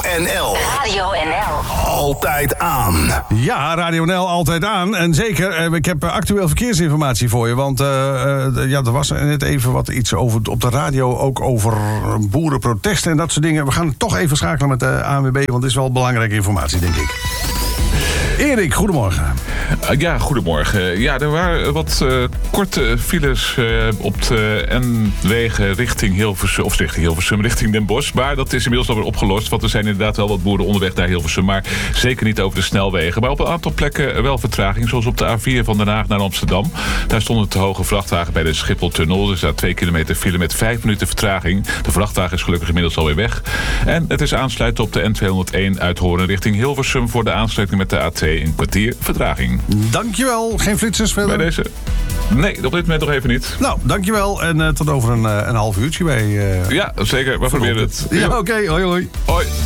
NL. Radio NL. Altijd aan. Ja, Radio NL altijd aan. En zeker, ik heb actueel verkeersinformatie voor je. Want er was net even iets over op de radio. Ook over boerenprotesten en dat soort dingen. We gaan toch even schakelen met de ANWB. Want het is wel belangrijke informatie, denk ik. Erik, goedemorgen. Ja, goedemorgen. Ja, er waren wat korte files op de N-wegen richting Hilversum, richting Den Bosch. Maar dat is inmiddels alweer opgelost, want er zijn inderdaad wel wat boeren onderweg naar Hilversum. Maar zeker niet over de snelwegen. Maar op een aantal plekken wel vertraging, zoals op de A4 van Den Haag naar Amsterdam. Daar stonden te hoge vrachtwagen bij de Schipholtunnel. Dus daar 2 kilometer file met 5 minuten vertraging. De vrachtwagen is gelukkig inmiddels alweer weg. En het is aansluiten op de N201 uit Hoorn richting Hilversum voor de aansluiting met de A2 een kwartier vertraging. Dankjewel. Geen flitsers verder? Bij deze? Nee, op dit moment nog even niet. Nou, dankjewel. En tot over een half uurtje bij... Ja, zeker. We proberen het. Ja, oké. Hoi, hoi. Hoi.